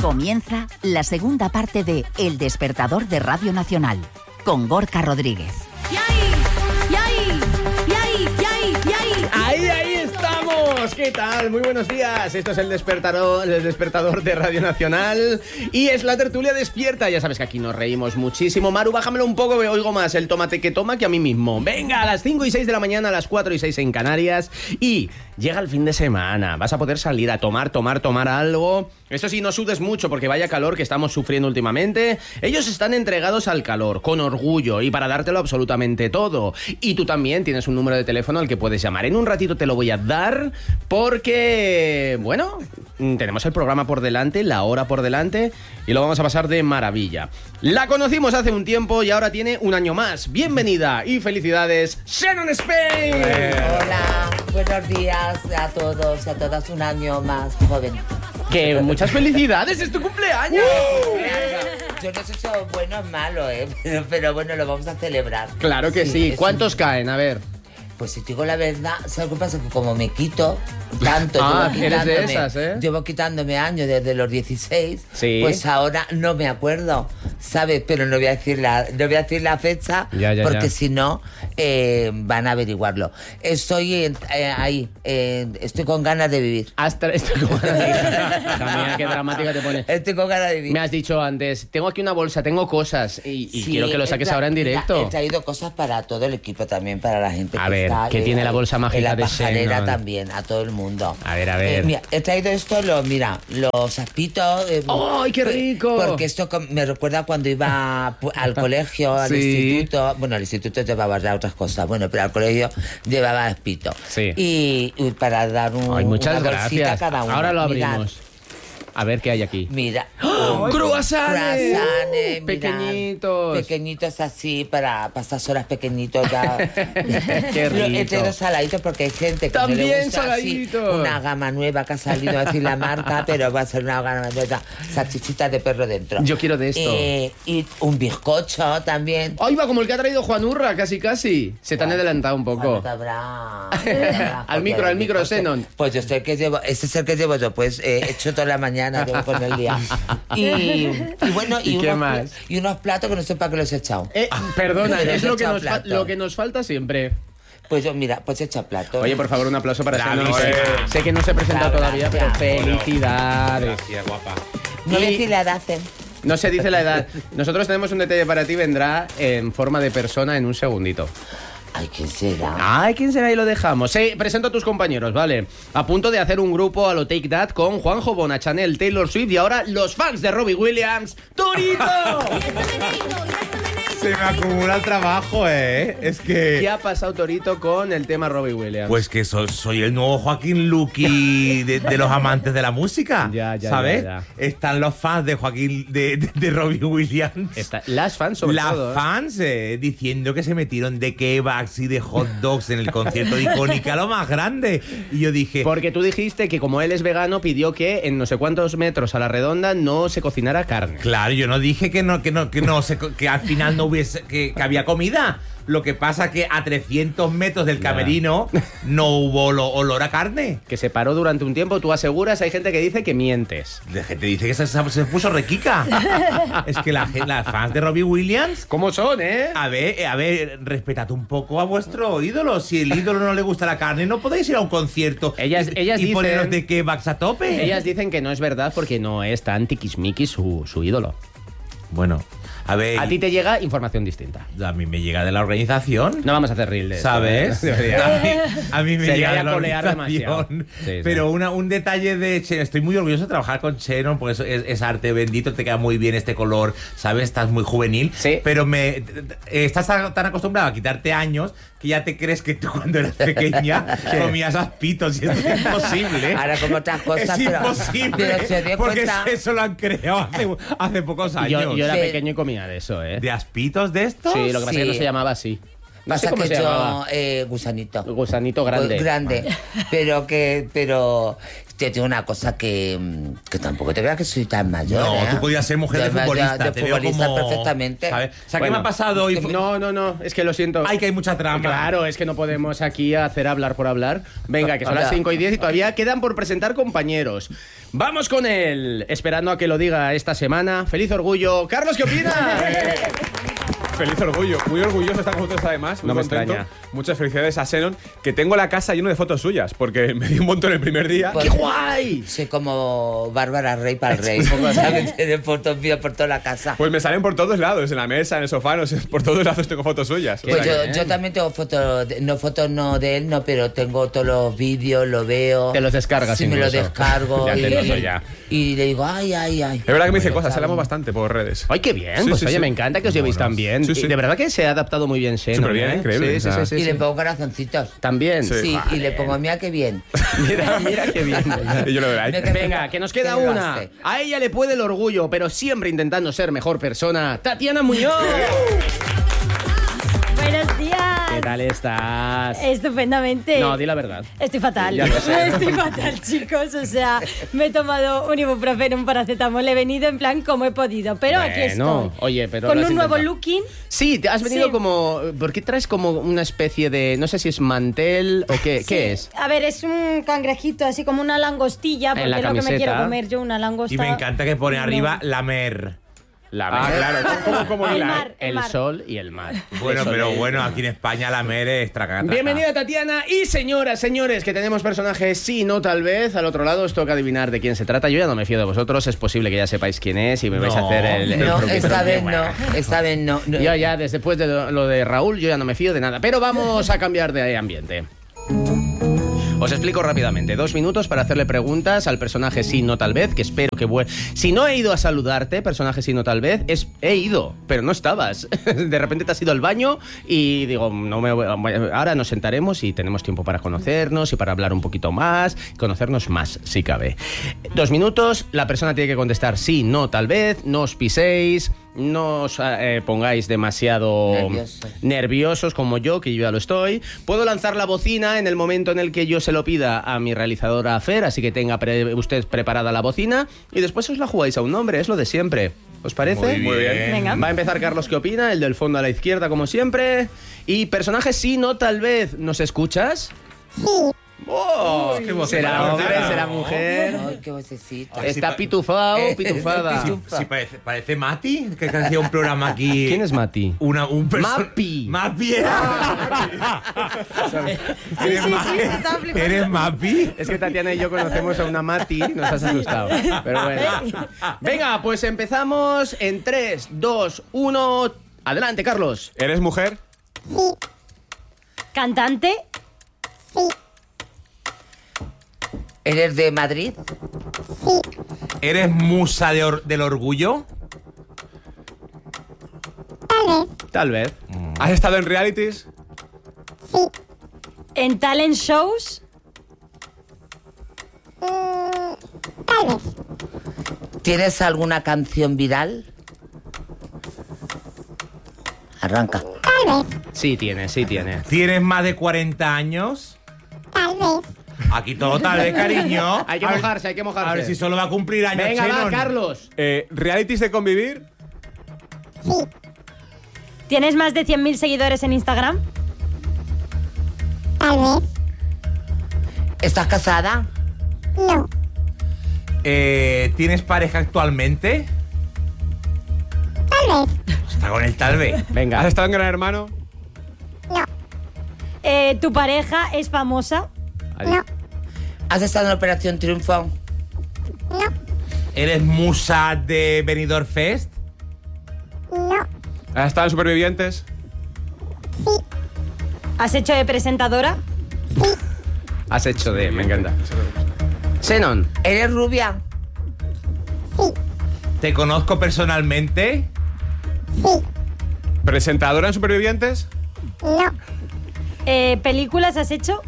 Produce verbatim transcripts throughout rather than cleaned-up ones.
Comienza la segunda parte de El Despertador de Radio Nacional, con Gorka Rodríguez. ¡Y ahí! ¡Y ahí! ¡Y ahí! ¡Y ahí! ¡Y ahí! ¡Ahí, ahí estamos! ¿Qué tal? Muy buenos días. Esto es el despertador, el despertador de Radio Nacional y es la tertulia despierta. Ya sabes que aquí nos reímos muchísimo. Maru, bájamelo un poco, que oigo más el tomate que toma que a mí mismo. Venga, a las cinco y seis de la mañana, a las cuatro y seis en Canarias. Y llega el fin de semana. Vas a poder salir a tomar, tomar, tomar algo. Eso sí, no sudes mucho porque vaya calor que estamos sufriendo últimamente. Ellos están entregados al calor, con orgullo y para dártelo absolutamente todo. Y tú también tienes un número de teléfono al que puedes llamar. En un ratito te lo voy a dar porque, bueno, tenemos el programa por delante, la hora por delante y lo vamos a pasar de maravilla. La conocimos hace un tiempo y ahora tiene un año más. Bienvenida y felicidades, Shannon Spain. Hola, buenos días a todos y a todas, un año más joven. Que muchas felicidades, es tu cumpleaños. Uh, Yo no sé si es bueno o malo, ¿eh? pero, pero bueno, lo vamos a celebrar. Claro que sí. sí. ¿Cuántos un... caen? A ver. Pues si te digo la verdad, ¿sabes qué pasa? Que como me quito tanto, ah, llevo eres de esas, ¿eh? Llevo quitándome años desde los dieciséis, sí. Pues ahora no me acuerdo, ¿sabes? Pero no voy a decir la, no voy a decir la fecha, ya, ya, porque ya. si no, eh, van a averiguarlo. Estoy eh, ahí, eh, estoy con ganas de vivir. Hasta, estoy con ganas de vivir. Mira, qué dramática te pones. Estoy con ganas de vivir. Me has dicho antes, tengo aquí una bolsa, tengo cosas y, y sí, quiero que lo saques tra- ahora en directo. Mira, he traído cosas para todo el equipo también, para la gente a que ver, está... ¿qué eh, tiene la bolsa mágica la de pajarera Shannon? También, a todo el mundo. A ver, a ver. Eh, mira, he traído esto, lo, mira, los aspitos. Eh, ¡Ay, qué rico! Porque esto me recuerda cuando iba al colegio, al sí. instituto. Bueno, al instituto llevaba ya otras cosas, bueno, pero al colegio llevaba aspito. Sí. Y, y para dar un, Ay, muchas una bolsita gracias. a cada uno. Ahora lo Mirad. abrimos. A ver qué hay aquí. Mira. ¡Oh! ¡Croissants! Croissants, pequeñitos. Pequeñitos así, para, para estas horas pequeñitos ya. Qué rico. He traído saladitos porque hay gente que También no le gusta saladitos. así, una gama nueva que ha salido, a decir la marca, pero va a ser una gama nueva, salchichitas de perro dentro. Yo quiero de esto. Eh, y un bizcocho también. ¡Ay, va! Como el que ha traído Juan Urra, casi, casi. Se te han adelantado un poco. Habrá, habrá, al micro, al micro, Shannon. Pues yo sé el que llevo, este es el que llevo yo, pues eh, he hecho toda la mañana, llevo con el día. Y, y bueno, y, ¿Y qué unos, más? y unos platos que no sé para qué los he echado. Eh, perdona, Pero es he lo que, echado nos fa- plato. lo que nos falta siempre. Pues yo, mira, pues he echado platos. Oye, por favor, un aplauso para Bravo, Shannon. Sé, eh. sé que no se presenta Bravo, todavía, pero gracias. felicidades. Gracias, guapa. no y- decir la edad hacen. No se dice la edad. Nosotros tenemos un detalle para ti, vendrá en forma de persona en un segundito. Ay, ¿quién será? Ay, ¿quién será? Y lo dejamos. Sí, presento a tus compañeros, ¿vale? A punto de hacer un grupo a lo Take That con Juanjo, Bona, Chanel, Taylor Swift y ahora los fans de Robbie Williams, ¡Torito! Se me acumula el trabajo, ¿eh? Es que... ¿Qué ha pasado, Torito, con el tema Robbie Williams? Pues que so- soy el nuevo Joaquín Luqui de, de los amantes de la música. Ya, ya, ¿sabes? ya, Están los fans de Joaquín, de, de, de Robbie Williams. Está- las fans, sobre Las todo. ¿eh? fans eh, diciendo que se metieron de kebabs y de hot dogs en el concierto de Icónica, lo más grande. Y yo dije... Porque tú dijiste que como él es vegano, pidió que en no sé cuántos metros a la redonda no se cocinara carne. Claro, yo no dije que no, que no, que no, se co- que al final no hubiese, que, que había comida. Lo que pasa que a trescientos metros del Ya. camerino no hubo lo- olor a carne. Que se paró durante un tiempo, tú aseguras, hay gente que dice que mientes. La gente dice que se, se puso requica. Es que la, gen- las fans de Robbie Williams... ¿Cómo son, eh? A ver, eh, a ver, respetad un poco a vuestro ídolo. Si el ídolo no le gusta la carne, no podéis ir a un concierto Ellas- y, ellas y dicen- poneros de kebabs a tope. Ellas dicen que no es verdad porque no es tan tiquismiquis su, su ídolo. Bueno, a ver... A ti te llega información distinta. a mí me llega de la organización. No vamos a hacer reel de esto, ¿Sabes? ¿eh? A mí, a mí me Sería llega ya de la colear demasiado. organización. Sí, sí. Pero una, un detalle de Shannon. Estoy muy orgulloso de trabajar con Shannon porque es, es- es arte bendito, te queda muy bien este color, ¿sabes? Estás muy juvenil. Sí. Pero me eh, estás tan tan acostumbrado a quitarte años que ya te crees que tú cuando eras pequeña comías aspitos y esto es imposible. Ahora como otras cosas, es pero- imposible. pero se dio porque cuenta- eso lo han creado hace, hace pocos años. Yo, yo era Sí. pequeño y comía de eso, ¿eh? ¿De aspitos de estos? Sí, lo que pasa es que Sí. no se llamaba así. No sé Pasa cómo que se yo, llamaba. eh, gusanito. Gusanito grande. Grande. Pero que, pero te digo una cosa que, que tampoco te creas que soy tan mayor. No, ¿eh? tú podías ser mujer de Yo, futbolista. de te futbolista veo como, perfectamente. ¿sabes? O sea, Bueno, ¿qué me ha pasado hoy? No, no, no, es que lo siento. Ay, que hay mucha trampa. Claro, es que no podemos aquí hacer hablar por hablar. Venga, que son las cinco y diez y todavía quedan por presentar compañeros. Vamos con él, esperando a que lo diga esta semana. ¡Feliz orgullo! Carlos, ¿qué opinas? Feliz orgullo, muy orgulloso de estar con vosotros además, muy No me contento. extraña. Muchas felicidades a Xenon, que tengo la casa lleno de fotos suyas, porque me dio un montón el primer día. Pues, ¡Qué guay! Soy como Bárbara Rey para el rey. Como sabes, tiene fotos mías por toda la casa. Pues me salen por todos lados, en la mesa, en el sofá, no sé, por todos lados tengo fotos suyas. Pues O sea yo, que- yo también tengo fotos, de- no fotos no de él, no, pero tengo todos los vídeos, lo veo. Te los descargas Sí, me los incluso. descargo. Ya y, te noto ya. y le digo, ay, ay, ay. Es verdad que me dice Bueno, cosas, ¿sabes? hablamos bastante por redes. ¡Ay, qué bien! Sí, Pues sí, oye, sí. me encanta que os llevéis tan bien. Sí, sí. Y de verdad que se ha adaptado muy bien Xenon, Superbién, ¿eh? increíble, Sí, o sí, sea. sí, Y sí, le sí. pongo corazoncitos. También. Sí, y le pongo, mira qué bien. Mira, mira qué bien. Y yo lo veo ahí. Mira qué- Venga, que nos queda qué una. base. A ella le puede el orgullo, pero siempre intentando ser mejor persona. Tatiana Muñoz. Buenos días. ¿Qué tal estás? Estupendamente. No, di la verdad. Estoy fatal. Ya lo sé. Estoy fatal, chicos. O sea, me he tomado un ibuprofeno, un paracetamol. He venido en plan como he podido. Pero aquí Bueno, estoy. oye, pero Con lo has un nuevo intentado. looking. Sí, te has venido Sí. como... ¿Por qué traes como una especie de... No sé si es mantel o qué, Sí. qué es? A ver, es un cangrejito, así como una langostilla, porque En la es lo que me camiseta. quiero comer yo, una langosta. Y me encanta que pone No. arriba la mer. La Ah, mer. claro, como, como El Lila, mar. ¿eh? El mar. sol y el mar. Bueno, Eso pero de- bueno, aquí en España la mer es tracata. Bienvenida Tatiana y señoras, señores, que tenemos personajes, sí, no, tal vez. Al otro lado os toca adivinar de quién se trata. Yo ya no me fío de vosotros, es posible que ya sepáis quién es y me vais a No. hacer el... el No, truqui, esta truqui. vez no, esta vez no. no. Yo ya, después de lo, lo de Raúl, yo ya no me fío de nada. Pero vamos a cambiar de ambiente. Os explico rápidamente. Dos minutos para hacerle preguntas al personaje sí, no, tal vez, que espero que vuelva. Si no he ido a saludarte, personaje sí, no, tal vez, es, he ido, pero no estabas. De repente te has ido al baño y digo, no me voy- ahora nos sentaremos y tenemos tiempo para conocernos y para hablar un poquito más, conocernos más, si cabe. Dos minutos, la persona tiene que contestar sí, no, tal vez, no os piséis, no os eh, pongáis demasiado Nerviosos. nerviosos como yo, que yo ya lo estoy. Puedo lanzar la bocina en el momento en el que yo se lo pida a mi realizadora Fer, así que tenga pre- usted preparada la bocina y después os la jugáis a un nombre, es lo de siempre. ¿Os parece? Muy bien. Venga. Va a empezar Carlos, ¿qué opina? El del fondo a la izquierda, como siempre. Y personaje sí, no, tal vez. ¿Nos escuchas? Sí. ¡Oh! qué voz ¿Será tan hombre? bonita. ¿Será mujer? Ay, qué vocecita. Ay, sí, Está pa- pitufado, Eh, pitufada. pitu- Sí, parece, parece Mati, que hacía un programa aquí. ¿Quién es Mati? Una, un perso- Mapi. Mapi era. ¿Eres, sí, Ma- sí, estaba flipando. ¿Eres Mapi? Es que Tatiana y yo conocemos a una Mati, nos has asustado. Pero bueno. Venga, pues empezamos en tres, dos, uno. Adelante, Carlos. ¿Eres mujer? Cantante. ¿Eres de Madrid? ¿Eres musa de or- del orgullo? Tal vez. ¿Has estado en realities? En talent shows. ¿Tienes alguna canción viral? Arranca. Sí tiene, sí tiene. ¿Tienes más de cuarenta años? Tal vez. Aquí todo tal vez, cariño. Hay que A ver- mojarse, hay que mojarse. A ver si solo va a cumplir años. Venga, va, Xenon. Carlos. Eh, ¿Realities de convivir? ¿Tienes más de cien mil seguidores en Instagram? Tal vez. ¿Estás casada? No. Eh, ¿Tienes pareja actualmente? Tal vez. Está con el tal vez. Venga. ¿Has estado en Gran Hermano? No. Eh, ¿Tu pareja es famosa? No. ¿Has estado en Operación Triunfo? No. ¿Eres musa de Benidorm Fest? No. ¿Has estado en Supervivientes? ¿Has hecho de presentadora? Has hecho de... Me encanta. Xenon. ¿Eres rubia? ¿Te conozco personalmente? ¿Presentadora en Supervivientes? No. Eh, ¿Películas has hecho?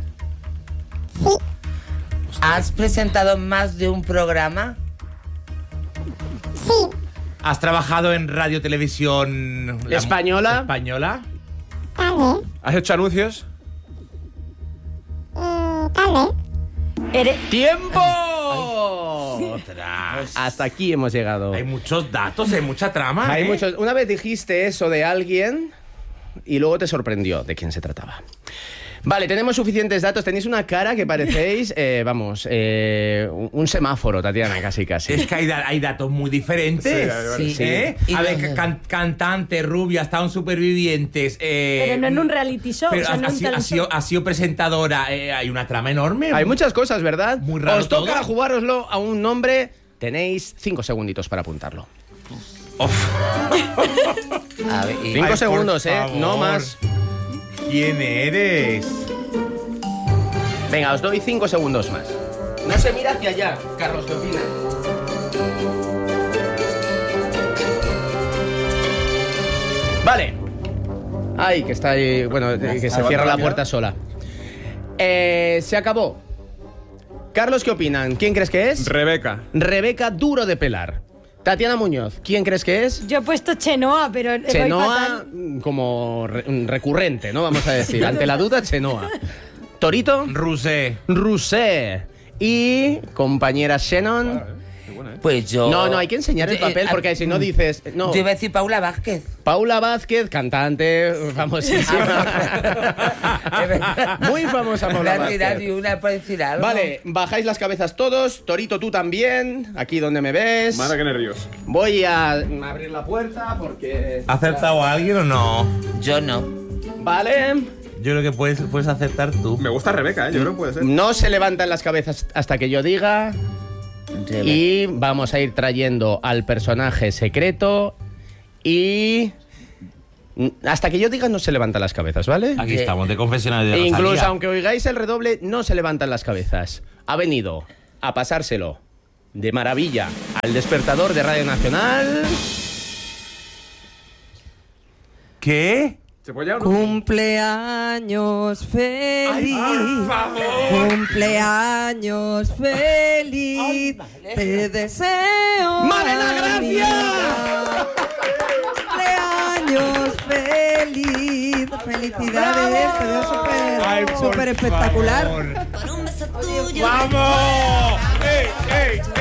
¿Has presentado más de un programa? Sí. ¿Has trabajado en radio televisión la- ¿Española? española? Tal vez. ¿Has hecho anuncios? Mm, tal vez. ¿Eres, ¡Tiempo! Ostras. Hasta aquí hemos llegado. Hay muchos datos, hay mucha trama. Hay ¿eh? muchos. Una vez dijiste eso de alguien y luego te sorprendió de quién se trataba. Vale, tenemos suficientes datos. Tenéis una cara que parecéis, eh, vamos, eh, un un semáforo, Tatiana, casi, casi. Es que hay, da- hay datos muy diferentes. Sí, sí. ¿Eh? Y A ver, los- can- cantante, rubia, estaban supervivientes. Eh, Pero no en un reality show. Pero o sea, ha, no ha un sido, ha, talent sido, show. ha sido presentadora. eh, hay una trama enorme. Hay muchas cosas, ¿verdad? Muy raro Os toca todo. jugároslo a un nombre. Tenéis cinco segunditos para apuntarlo. A ver, y- Cinco por segundos, ¿eh? favor. No más. ¿Quién eres? Venga, os doy cinco segundos más. No se mira hacia allá. Carlos, ¿qué opinas? Vale. Ay, que está ahí. Bueno, eh, que se cierra la puerta sola. Eh, se acabó. Carlos, ¿qué opinan? ¿Quién crees que es? Rebeca. Rebeca Duro de Pelar. Tatiana Muñoz, ¿quién crees que es? Yo he puesto Chenoa, pero voy Chenoa, fatal. mm, como re- recurrente, ¿no? Vamos a decir. Ante la duda, Chenoa. Torito, Rusé. Rusé. Y compañera Shannon. Pues yo... No, no, hay que enseñar el Eh, papel eh, porque si no mm, dices. No. Yo iba a decir Paula Vázquez. Paula Vázquez, cantante famosísima. Muy famosa Paula Una tirar Vázquez. y una por decir algo. Vale, bajáis las cabezas todos. Torito, tú también. Aquí donde me ves. Madre, qué nervios. Voy a abrir la puerta porque. ¿Ha acertado a alguien o no? Yo no. Vale. Yo creo que puedes, puedes acertar tú. Me gusta Rebeca, ¿eh? Yo creo que puede ser. No se levantan las cabezas hasta que yo diga. Y vamos a ir trayendo al personaje secreto. Y. Hasta que yo diga no se levantan las cabezas, ¿vale? Aquí estamos, de confesionales de E incluso Rosalía. aunque oigáis el redoble, no se levantan las cabezas. Ha venido a pasárselo de maravilla al despertador de Radio Nacional. ¿Qué? ¿Se puede ya o no? Cumpleaños feliz. Cumpleaños feliz. Te deseo. ¡Malena, gracias! Cumpleaños feliz. Felicidades. Te veo Ay, súper por súper espectacular. favor. ¡Vamos! ¡Ey, ey, ey!